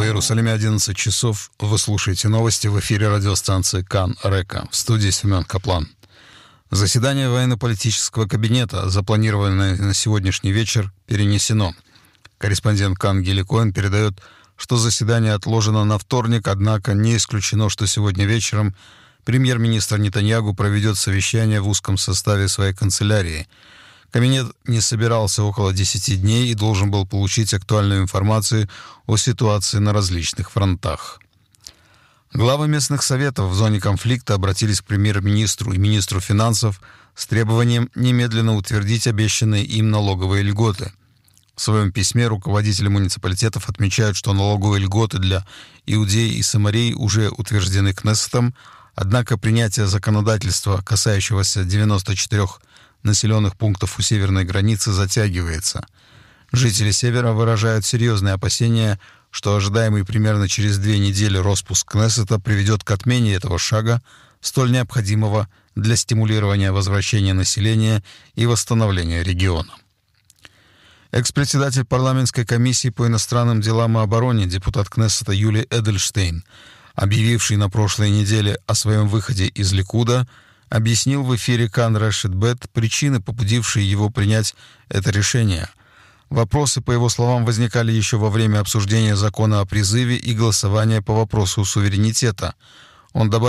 Иерусалиме 11 часов. Вы слушаете новости в эфире радиостанции Кан Река. В студии Семен Каплан. Заседание военно-политического кабинета, запланированное на сегодняшний вечер, перенесено. Корреспондент Кан Гили Коэн передает, что заседание отложено на вторник, однако не исключено, что сегодня вечером премьер-министр Нетаньяху проведет совещание в узком составе своей канцелярии. Кабинет не собирался около 10 дней и должен был получить актуальную информацию о ситуации на различных фронтах. Главы местных советов в зоне конфликта обратились к премьер-министру и министру финансов с требованием немедленно утвердить обещанные им налоговые льготы. В своем письме руководители муниципалитетов отмечают, что налоговые льготы для Иудеи и Самарии уже утверждены Кнессетом, однако принятие законодательства, касающегося 94 населенных пунктов у северной границы, затягивается. Жители Севера выражают серьезные опасения, что ожидаемый примерно через 2 недели распуск Кнессета приведет к отмене этого шага, столь необходимого для стимулирования возвращения населения и восстановления региона. Экс-председатель парламентской комиссии по иностранным делам и обороне, депутат Кнессета Юли Эдельштейн, объявивший на прошлой неделе о своем выходе из Ликуда, объяснил в эфире Кан Решет Бет причины, побудившие его принять это решение. Вопросы, по его словам, возникали еще во время обсуждения закона о призыве и голосования по вопросу суверенитета. Он добавил,